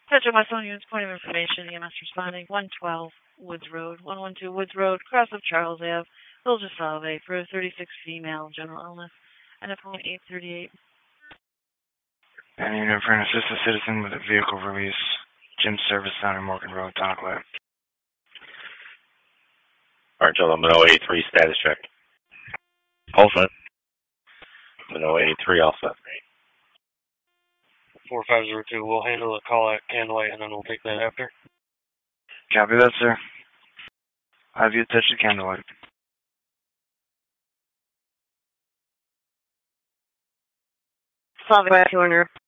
Central West Union's point of information, EMS responding, 112 Woods Road, 112 Woods Road, cross of Charles Ave, Village of Salve, for a 36 female, general illness, and a point 838. And you're for an assisted citizen with a vehicle release, gym service down in Morgan Road, Tonawanda. Alright, gentlemen, 083 status check. All set. 083 all set. 4502, we'll handle the call at Candlelight and then we'll take that after. Copy that, sir. Have you touched the Candlelight? Salve Corner.